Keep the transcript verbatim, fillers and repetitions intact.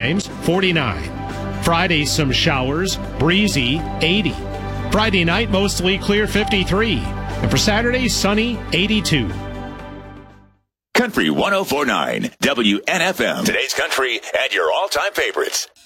times, forty-nine. Friday, some showers, breezy, eighty. Friday night, mostly clear, fifty-three. And for Saturday, sunny, eighty-two. Country one oh four point nine, W N F M. Today's country and your all-time favorites.